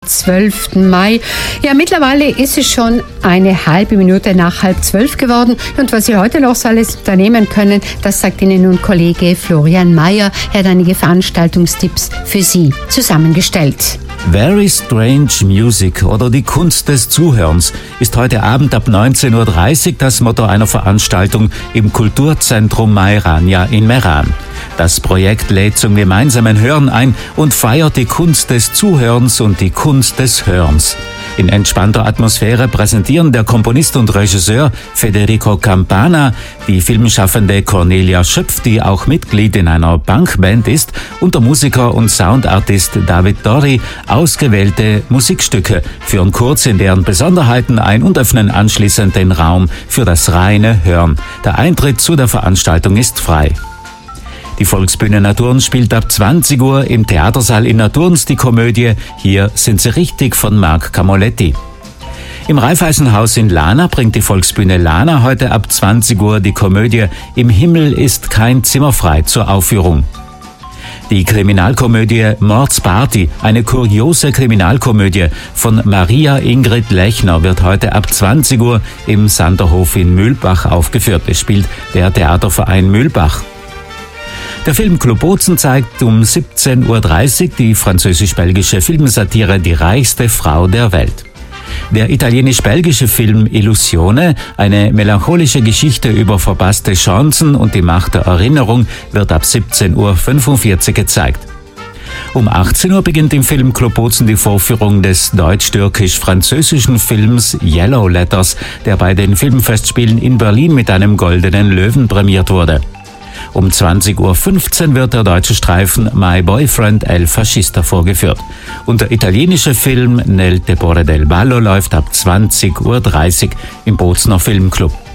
12. Mai. Ja, mittlerweile ist es schon eine halbe Minute nach 11:30 geworden. Und was Sie heute noch so alles unternehmen können, das sagt Ihnen nun Kollege Florian Mayer. Er hat einige Veranstaltungstipps für Sie zusammengestellt. Very Strange Music oder die Kunst des Zuhörens ist heute Abend ab 19:30 Uhr das Motto einer Veranstaltung im Kulturzentrum Mairania in Meran. Das Projekt lädt zum gemeinsamen Hören ein und feiert die Kunst des Zuhörens und die Kunst des Hörens. In entspannter Atmosphäre präsentieren der Komponist und Regisseur Federico Campana, die filmschaffende Cornelia Schöpf, die auch Mitglied in einer Punkband ist, und der Musiker und Soundartist David Dori ausgewählte Musikstücke, führen kurz in deren Besonderheiten ein und öffnen anschließend den Raum für das reine Hören. Der Eintritt zu der Veranstaltung ist frei. Die Volksbühne Naturns spielt ab 20 Uhr im Theatersaal in Naturns die Komödie Hier sind sie richtig von Marc Camoletti. Im Raiffeisenhaus in Lana bringt die Volksbühne Lana heute ab 20 Uhr die Komödie Im Himmel ist kein Zimmer frei zur Aufführung. Die Kriminalkomödie Mordsparty, eine kuriose Kriminalkomödie von Maria Ingrid Lechner, wird heute ab 20 Uhr im Sanderhof in Mühlbach aufgeführt. Es spielt der Theaterverein Mühlbach. Der Filmclub Bozen zeigt um 17:30 Uhr die französisch-belgische Filmsatire Die reichste Frau der Welt. Der italienisch-belgische Film Illusione, eine melancholische Geschichte über verpasste Chancen und die Macht der Erinnerung, wird ab 17:45 Uhr gezeigt. Um 18 Uhr beginnt im Filmclub Bozen die Vorführung des deutsch-türkisch-französischen Films Yellow Letters, der bei den Filmfestspielen in Berlin mit einem goldenen Löwen prämiert wurde. Um 20:15 Uhr wird der deutsche Streifen My Boyfriend El Fascista vorgeführt. Und der italienische Film Nel Tepore del Ballo läuft ab 20:30 Uhr im Bozener Filmclub.